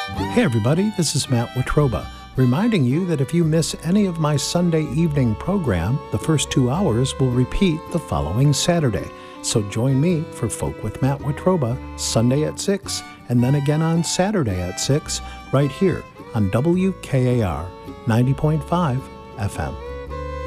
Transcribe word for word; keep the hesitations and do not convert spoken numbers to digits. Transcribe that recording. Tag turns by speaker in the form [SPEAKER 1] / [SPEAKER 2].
[SPEAKER 1] Hey everybody, this is Matt Watroba, reminding you that if you miss any of my Sunday evening program, the first two hours will repeat the following Saturday. So join me for Folk with Matt Watroba, Sunday at six, and then again on Saturday at six, right here on W K A R ninety point five F M.